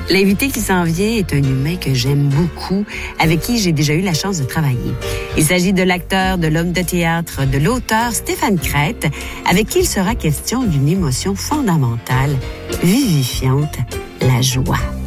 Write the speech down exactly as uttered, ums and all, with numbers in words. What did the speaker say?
L'invité qui s'en vient est un humain que j'aime beaucoup, avec qui j'ai déjà eu la chance de travailler. Il s'agit de l'acteur, de l'homme de théâtre, de l'auteur Stéphane Crête, avec qui il sera question d'une émotion fondamentale, vivifiante, la joie.